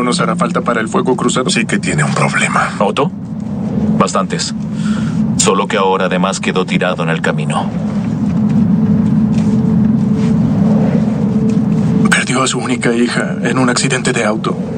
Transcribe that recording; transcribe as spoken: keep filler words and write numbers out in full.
no nos hará falta para el fuego cruzado. Sí que tiene un problema. ¿Otto? Bastantes. Solo que ahora además quedó tirado en el camino. Perdió a su única hija en un accidente de auto.